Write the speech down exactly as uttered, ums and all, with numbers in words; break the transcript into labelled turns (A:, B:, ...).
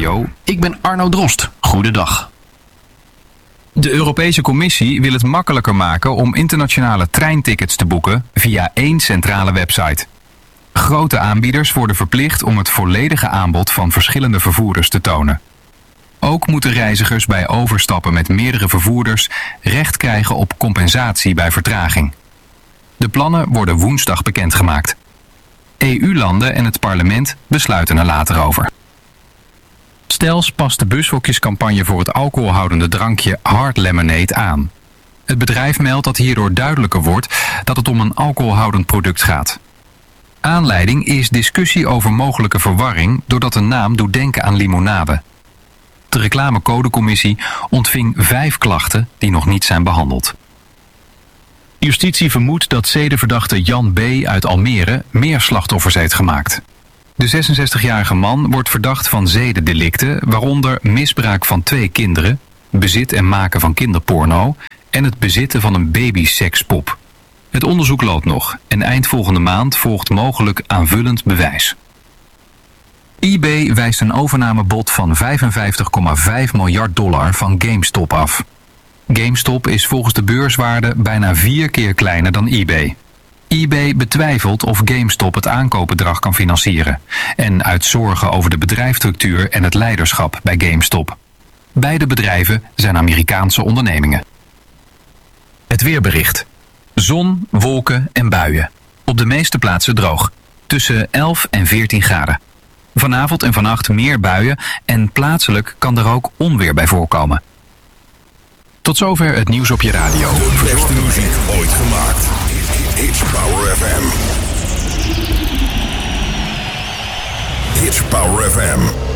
A: Radio. Ik ben Arno Drost. Goedendag. De Europese Commissie wil het makkelijker maken om internationale treintickets te boeken via één centrale website. Grote aanbieders worden verplicht om het volledige aanbod van verschillende vervoerders te tonen. Ook moeten reizigers bij overstappen met meerdere vervoerders recht krijgen op compensatie bij vertraging. De plannen worden woensdag bekendgemaakt. E U-landen en het parlement besluiten er later over. Stels past de bushokjescampagne voor het alcoholhoudende drankje Hard Lemonade aan. Het bedrijf meldt dat hierdoor duidelijker wordt dat het om een alcoholhoudend product gaat. Aanleiding is discussie over mogelijke verwarring doordat de naam doet denken aan limonade. De reclamecodecommissie ontving vijf klachten die nog niet zijn behandeld. Justitie vermoedt dat zedenverdachte Jan B. uit Almere meer slachtoffers heeft gemaakt. De zesenzestigjarige man wordt verdacht van zedendelicten, waaronder misbruik van twee kinderen, bezit en maken van kinderporno en het bezitten van een babysekspop. Het onderzoek loopt nog en eind volgende maand volgt mogelijk aanvullend bewijs. eBay wijst een overnamebod van vijfenvijftig komma vijf miljard dollar van GameStop af. GameStop is volgens de beurswaarde bijna vier keer kleiner dan eBay. eBay betwijfelt of GameStop het aankoopbedrag kan financieren en uit zorgen over de bedrijfsstructuur en het leiderschap bij GameStop. Beide bedrijven zijn Amerikaanse ondernemingen. Het weerbericht. Zon, wolken en buien. Op de meeste plaatsen droog. Tussen elf en veertien graden. Vanavond en vannacht meer buien en plaatselijk kan er ook onweer bij voorkomen. Tot zover het nieuws op je radio.
B: De beste muziek ooit gemaakt. Hits Power F M. Hits Power F M.